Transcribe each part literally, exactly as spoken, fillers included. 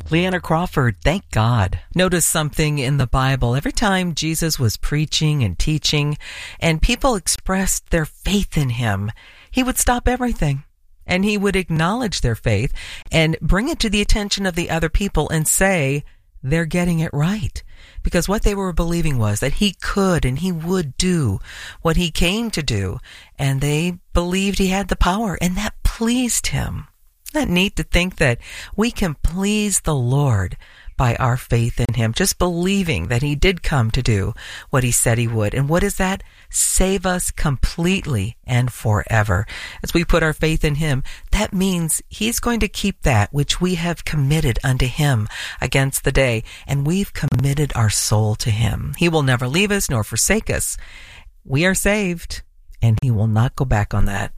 Leanna Crawford, thank God. Notice something in the Bible. Every time Jesus was preaching and teaching and people expressed their faith in him, he would stop everything and he would acknowledge their faith and bring it to the attention of the other people and say, they're getting it right. Because what they were believing was that he could and he would do what he came to do. And they believed he had the power, and that pleased him. Isn't that neat to think that we can please the Lord by our faith in him, just believing that he did come to do what he said he would. And what is that? Save us completely and forever. As we put our faith in him, that means he's going to keep that which we have committed unto him against the day, and we've committed our soul to him. He will never leave us nor forsake us. We are saved, and he will not go back on that.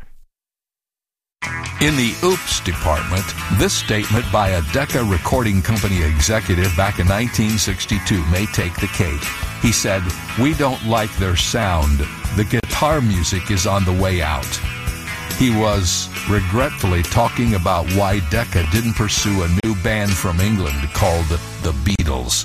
In the oops department, this statement by a Decca Recording Company executive back in nineteen sixty-two may take the cake. He said, "We don't like their sound. The guitar music is on the way out." He was regretfully talking about why Decca didn't pursue a new band from England called the Beatles.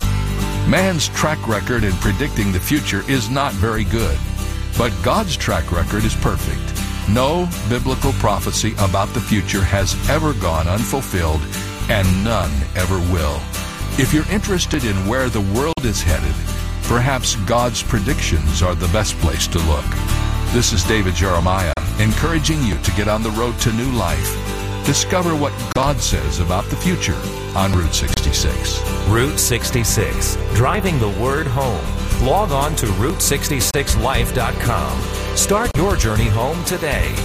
Man's track record in predicting the future is not very good, but God's track record is perfect. No biblical prophecy about the future has ever gone unfulfilled, and none ever will. If you're interested in where the world is headed, perhaps God's predictions are the best place to look. This is David Jeremiah, encouraging you to get on the road to new life. Discover what God says about the future on Route sixty-six. Route sixty-six, driving the word home. Log on to route sixty-six life dot com. Start your journey home today.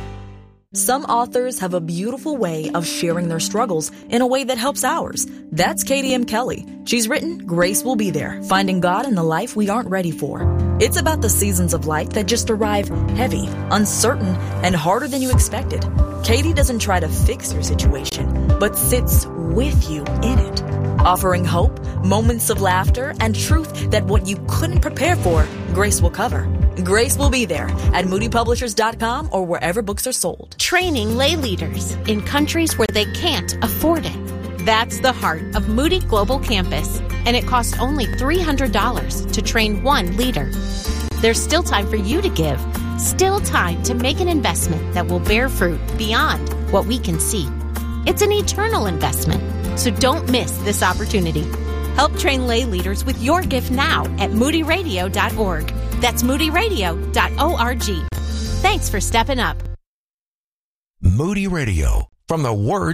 Some authors have a beautiful way of sharing their struggles in a way that helps ours. That's Katie M. Kelly. She's written Grace Will Be There, Finding God in the Life We Aren't Ready For. It's about the seasons of life that just arrive heavy, uncertain, and harder than you expected. Katie doesn't try to fix your situation, but sits with you in it, offering hope, moments of laughter, and truth that what you couldn't prepare for, Grace will cover. Grace Will Be There at moody publishers dot com or wherever books are sold. Training lay leaders in countries where they can't afford it. That's the heart of Moody Global Campus, and it costs only three hundred dollars to train one leader. There's still time for you to give, still time to make an investment that will bear fruit beyond what we can see. It's an eternal investment, so don't miss this opportunity. Help train lay leaders with your gift now at moody radio dot org. That's moody radio dot org. Thanks for stepping up. Moody Radio, from the Word